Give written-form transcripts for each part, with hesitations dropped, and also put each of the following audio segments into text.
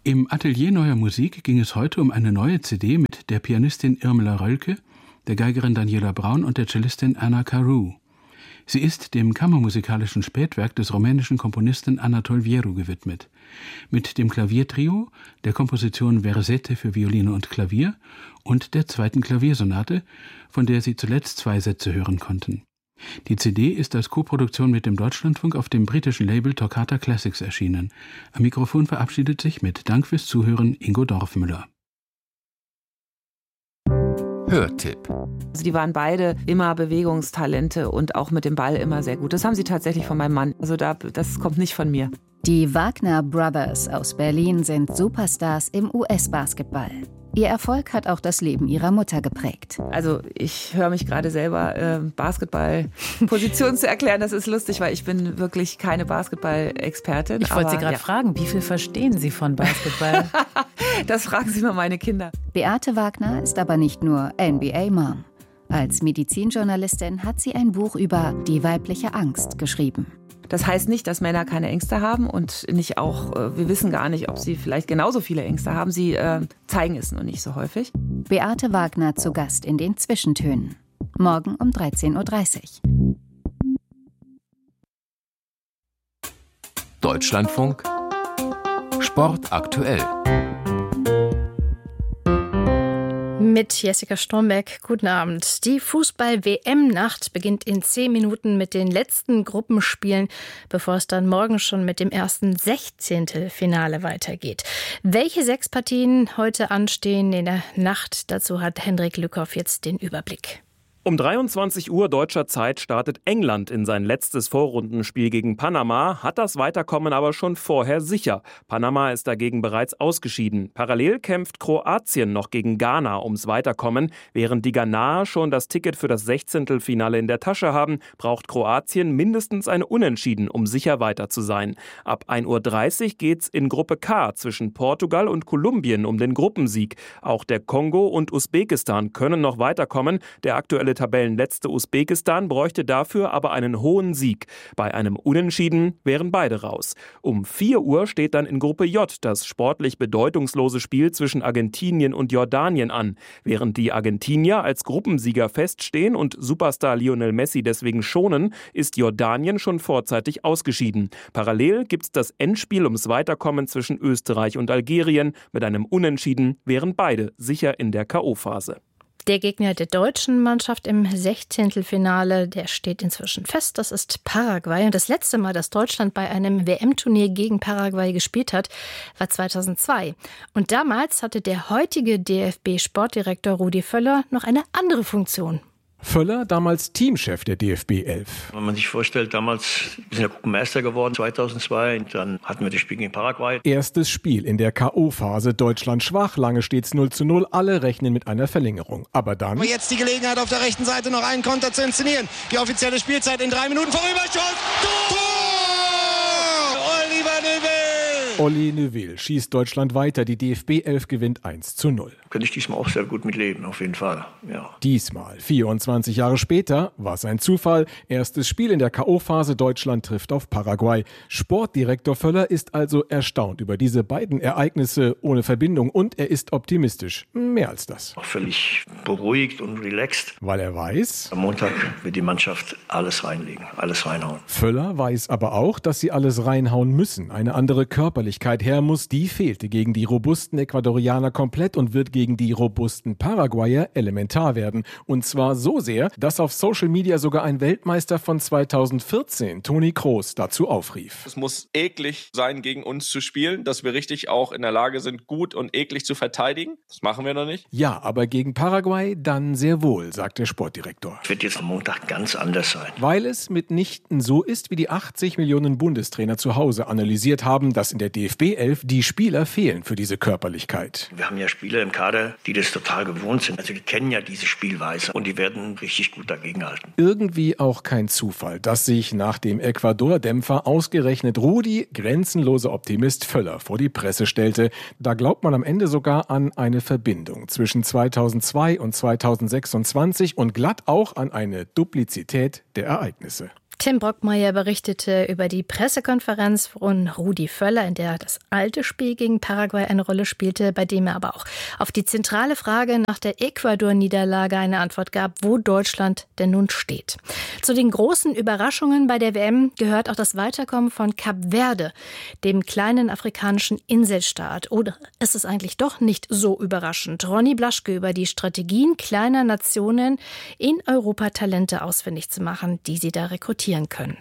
Im Atelier Neuer Musik ging es heute um eine neue CD mit der Pianistin Irmela Rölke, der Geigerin Daniela Braun und der Cellistin Anna Carew. Sie ist dem kammermusikalischen Spätwerk des rumänischen Komponisten Anatol Vieru gewidmet. Mit dem Klaviertrio, der Komposition Versete für Violine und Klavier und der zweiten Klaviersonate, von der Sie zuletzt 2 Sätze hören konnten. Die CD ist als Koproduktion mit dem Deutschlandfunk auf dem britischen Label Toccata Classics erschienen. Am Mikrofon verabschiedet sich mit Dank fürs Zuhören Ingo Dorfmüller. Hörtipp. Also die waren beide immer Bewegungstalente und auch mit dem Ball immer sehr gut. Das haben sie tatsächlich von meinem Mann. Also das kommt nicht von mir. Die Wagner Brothers aus Berlin sind Superstars im US-Basketball. Ihr Erfolg hat auch das Leben ihrer Mutter geprägt. Also ich höre mich gerade selber Basketball-Position zu erklären. Das ist lustig, weil ich bin wirklich keine Basketball-Expertin. Ich wollte Sie gerade fragen, wie viel verstehen Sie von Basketball? Das fragen Sie mal meine Kinder. Beate Wagner ist aber nicht nur NBA-Mom. Als Medizinjournalistin hat sie ein Buch über die weibliche Angst geschrieben. Das heißt nicht, dass Männer keine Ängste haben und nicht auch, wir wissen gar nicht, ob sie vielleicht genauso viele Ängste haben. Sie zeigen es nur nicht so häufig. Beate Wagner zu Gast in den Zwischentönen. Morgen um 13.30 Uhr. Deutschlandfunk Sport aktuell. Mit Jessica Stromberg, guten Abend. Die Fußball-WM-Nacht beginnt in 10 Minuten mit den letzten Gruppenspielen, bevor es dann morgen schon mit dem ersten 16. Finale weitergeht. Welche 6 Partien heute anstehen in der Nacht, dazu hat Hendrik Lückhoff jetzt den Überblick. Um 23 Uhr deutscher Zeit startet England in sein letztes Vorrundenspiel gegen Panama, hat das Weiterkommen aber schon vorher sicher. Panama ist dagegen bereits ausgeschieden. Parallel kämpft Kroatien noch gegen Ghana ums Weiterkommen. Während die Ghanaer schon das Ticket für das 16. Finale in der Tasche haben, braucht Kroatien mindestens eine Unentschieden, um sicher weiter zu sein. Ab 1.30 Uhr geht's in Gruppe K zwischen Portugal und Kolumbien um den Gruppensieg. Auch der Kongo und Usbekistan können noch weiterkommen. Der aktuelle Tabellenletzte Usbekistan bräuchte dafür aber einen hohen Sieg. Bei einem Unentschieden wären beide raus. Um 4 Uhr steht dann in Gruppe J das sportlich bedeutungslose Spiel zwischen Argentinien und Jordanien an. Während die Argentinier als Gruppensieger feststehen und Superstar Lionel Messi deswegen schonen, ist Jordanien schon vorzeitig ausgeschieden. Parallel gibt's das Endspiel ums Weiterkommen zwischen Österreich und Algerien. Mit einem Unentschieden wären beide sicher in der K.O.-Phase. Der Gegner der deutschen Mannschaft im 16. Finale, der steht inzwischen fest. Das ist Paraguay. Und das letzte Mal, dass Deutschland bei einem WM-Turnier gegen Paraguay gespielt hat, war 2002. Und damals hatte der heutige DFB-Sportdirektor Rudi Völler noch eine andere Funktion. Völler, damals Teamchef der DFB 11. Wenn man sich vorstellt, damals sind wir Gruppenmeister geworden, 2002. Und dann hatten wir das Spiel gegen Paraguay. Erstes Spiel in der K.O.-Phase. Deutschland schwach, lange steht's 0:0. Alle rechnen mit einer Verlängerung. Aber dann... Jetzt die Gelegenheit auf der rechten Seite noch einen Konter zu inszenieren. Die offizielle Spielzeit in 3 Minuten vorüber. Schuss! Tor! Oliver Neuville! Olli Neuville schießt Deutschland weiter. Die DFB 11 gewinnt 1:0. Könnte ich diesmal auch sehr gut mitleben, auf jeden Fall. Ja. Diesmal, 24 Jahre später, war es ein Zufall. Erstes Spiel in der K.O.-Phase. Deutschland trifft auf Paraguay. Sportdirektor Völler ist also erstaunt über diese beiden Ereignisse ohne Verbindung und er ist optimistisch. Mehr als das. Auch völlig beruhigt und relaxed. Weil er weiß, am Montag wird die Mannschaft alles reinlegen, alles reinhauen. Völler weiß aber auch, dass sie alles reinhauen müssen. Eine andere Körperlichkeit her muss, die fehlte gegen die robusten Ecuadorianer komplett und wird gegen die robusten Paraguayer elementar werden. Und zwar so sehr, dass auf Social Media sogar ein Weltmeister von 2014, Toni Kroos, dazu aufrief. Es muss eklig sein, gegen uns zu spielen, dass wir richtig auch in der Lage sind, gut und eklig zu verteidigen. Das machen wir noch nicht. Ja, aber gegen Paraguay dann sehr wohl, sagt der Sportdirektor. Es wird jetzt am Montag ganz anders sein. Weil es mitnichten so ist, wie die 80 Millionen Bundestrainer zu Hause analysiert haben, dass in der DFB 11 die Spieler fehlen für diese Körperlichkeit. Wir haben ja Spieler im Kader, die das total gewohnt sind. Also die kennen ja diese Spielweise und die werden richtig gut dagegenhalten. Irgendwie auch kein Zufall, dass sich nach dem Ecuador-Dämpfer ausgerechnet Rudi, grenzenloser Optimist Völler, vor die Presse stellte. Da glaubt man am Ende sogar an eine Verbindung zwischen 2002 und 2026 und glatt auch an eine Duplizität der Ereignisse. Tim Brockmeier berichtete über die Pressekonferenz von Rudi Völler, in der das alte Spiel gegen Paraguay eine Rolle spielte, bei dem er aber auch auf die zentrale Frage nach der Ecuador-Niederlage eine Antwort gab, wo Deutschland denn nun steht. Zu den großen Überraschungen bei der WM gehört auch das Weiterkommen von Kap Verde, dem kleinen afrikanischen Inselstaat. Oder ist es eigentlich doch nicht so überraschend? Ronny Blaschke über die Strategien kleiner Nationen, in Europa Talente ausfindig zu machen, die sie da rekrutieren können.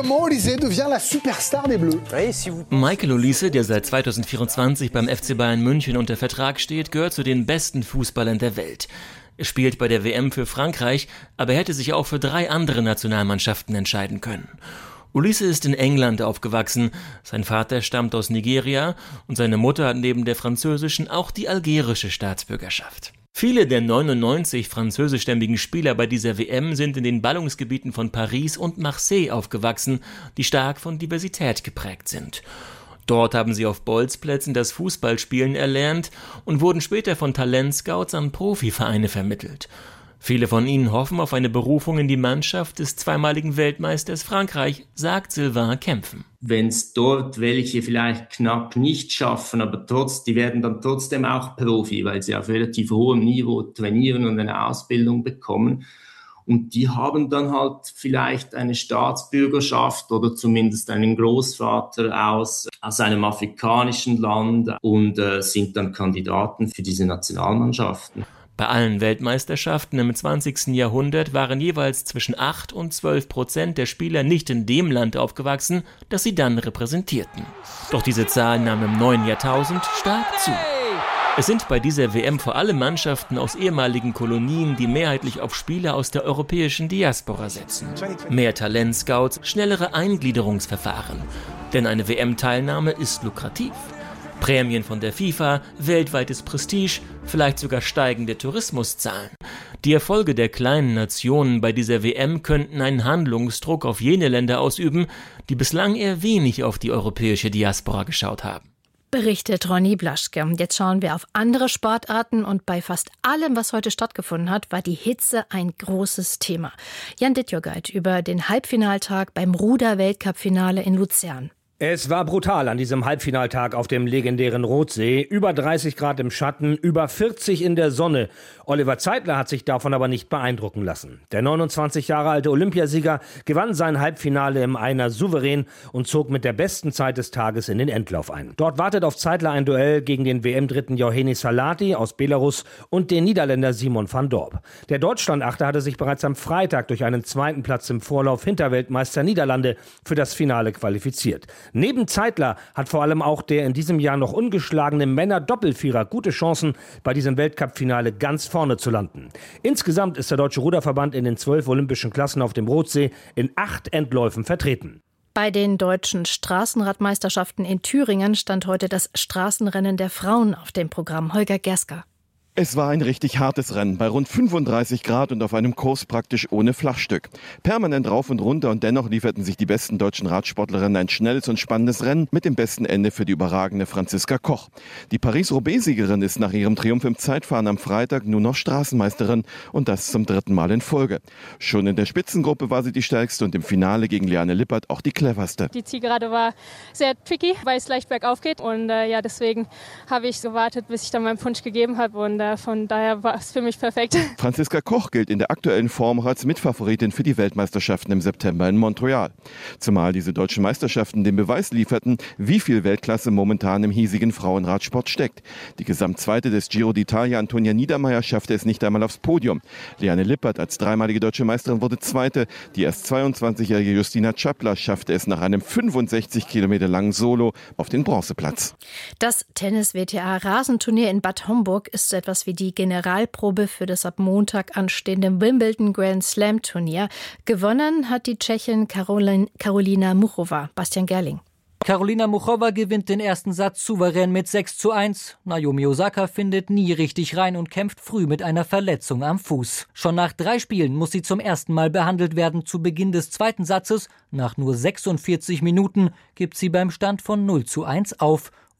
Michael Olise, der seit 2024 beim FC Bayern München unter Vertrag steht, gehört zu den besten Fußballern der Welt. Er spielt bei der WM für Frankreich, aber er hätte sich auch für 3 andere Nationalmannschaften entscheiden können. Olise ist in England aufgewachsen, sein Vater stammt aus Nigeria und seine Mutter hat neben der französischen auch die algerische Staatsbürgerschaft. Viele der 99 französischstämmigen Spieler bei dieser WM sind in den Ballungsgebieten von Paris und Marseille aufgewachsen, die stark von Diversität geprägt sind. Dort haben sie auf Bolzplätzen das Fußballspielen erlernt und wurden später von Talentscouts an Profivereine vermittelt. Viele von ihnen hoffen auf eine Berufung in die Mannschaft des zweimaligen Weltmeisters Frankreich, sagt Sylvain Kempfen. Wenn es dort welche vielleicht knapp nicht schaffen, aber die werden dann trotzdem auch Profi, weil sie auf relativ hohem Niveau trainieren und eine Ausbildung bekommen. Und die haben dann halt vielleicht eine Staatsbürgerschaft oder zumindest einen Großvater aus einem afrikanischen Land und sind dann Kandidaten für diese Nationalmannschaften. Bei allen Weltmeisterschaften im 20. Jahrhundert waren jeweils zwischen 8 und 12% der Spieler nicht in dem Land aufgewachsen, das sie dann repräsentierten. Doch diese Zahl nahm im neuen Jahrtausend stark zu. Es sind bei dieser WM vor allem Mannschaften aus ehemaligen Kolonien, die mehrheitlich auf Spieler aus der europäischen Diaspora setzen. Mehr Talentscouts, schnellere Eingliederungsverfahren. Denn eine WM-Teilnahme ist lukrativ. Prämien von der FIFA, weltweites Prestige, vielleicht sogar steigende Tourismuszahlen. Die Erfolge der kleinen Nationen bei dieser WM könnten einen Handlungsdruck auf jene Länder ausüben, die bislang eher wenig auf die europäische Diaspora geschaut haben. Berichtet Ronny Blaschke. Jetzt schauen wir auf andere Sportarten und bei fast allem, was heute stattgefunden hat, war die Hitze ein großes Thema. Jan Dittjogeit über den Halbfinaltag beim Ruder-Weltcup-Finale in Luzern. Es war brutal an diesem Halbfinaltag auf dem legendären Rothsee. Über 30 Grad im Schatten, über 40 in der Sonne. Oliver Zeitler hat sich davon aber nicht beeindrucken lassen. Der 29 Jahre alte Olympiasieger gewann sein Halbfinale im Einer souverän und zog mit der besten Zeit des Tages in den Endlauf ein. Dort wartet auf Zeitler ein Duell gegen den WM-Dritten Johannes Salati aus Belarus und den Niederländer Simon van Dorp. Der Deutschland-Achter hatte sich bereits am Freitag durch einen zweiten Platz im Vorlauf hinter Weltmeister Niederlande für das Finale qualifiziert. Neben Zeitler hat vor allem auch der in diesem Jahr noch ungeschlagene Männer-Doppelvierer gute Chancen, bei diesem Weltcup-Finale ganz vorne zu landen. Insgesamt ist der Deutsche Ruderverband in den 12 olympischen Klassen auf dem Rothsee in 8 Endläufen vertreten. Bei den deutschen Straßenradmeisterschaften in Thüringen stand heute das Straßenrennen der Frauen auf dem Programm. Holger Gersker. Es war ein richtig hartes Rennen, bei rund 35 Grad und auf einem Kurs praktisch ohne Flachstück. Permanent rauf und runter und dennoch lieferten sich die besten deutschen Radsportlerinnen ein schnelles und spannendes Rennen mit dem besten Ende für die überragende Franziska Koch. Die Paris-Roubaix-Siegerin ist nach ihrem Triumph im Zeitfahren am Freitag nur noch Straßenmeisterin und das zum 3. Mal in Folge. Schon in der Spitzengruppe war sie die stärkste und im Finale gegen Liane Lippert auch die cleverste. Die Zielgerade war sehr tricky, weil es leicht bergauf geht und deswegen habe ich gewartet, bis ich dann meinen Punch gegeben habe und von daher war es für mich perfekt. Franziska Koch gilt in der aktuellen Form auch als Mitfavoritin für die Weltmeisterschaften im September in Montreal. Zumal diese deutschen Meisterschaften den Beweis lieferten, wie viel Weltklasse momentan im hiesigen Frauenradsport steckt. Die Gesamtzweite des Giro d'Italia, Antonia Niedermeyer, schaffte es nicht einmal aufs Podium. Liane Lippert als dreimalige deutsche Meisterin wurde Zweite. Die erst 22-jährige Justina Czapla schaffte es nach einem 65 Kilometer langen Solo auf den Bronzeplatz. Das Tennis-WTA-Rasenturnier in Bad Homburg ist so etwas wie die Generalprobe für das ab Montag anstehende Wimbledon Grand Slam Turnier. Gewonnen hat die Tschechin Karolina Muchova. Bastian Gerling. Karolina Muchova gewinnt den ersten Satz souverän mit 6:1. Naomi Osaka findet nie richtig rein und kämpft früh mit einer Verletzung am Fuß. Schon nach 3 Spielen muss sie zum ersten Mal behandelt werden. Zu Beginn des zweiten Satzes, nach nur 46 Minuten, gibt sie beim Stand von 0:1 auf. Und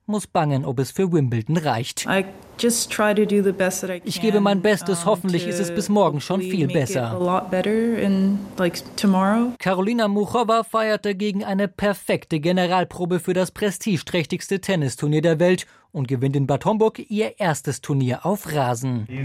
muss bangen, ob es für Wimbledon reicht. Ich gebe mein Bestes, hoffentlich ist es bis morgen schon viel besser. Karolina Muchova feierte gegen eine perfekte Generalprobe für das prestigeträchtigste Tennisturnier der Welt und gewinnt in Bad Homburg ihr erstes Turnier auf Rasen.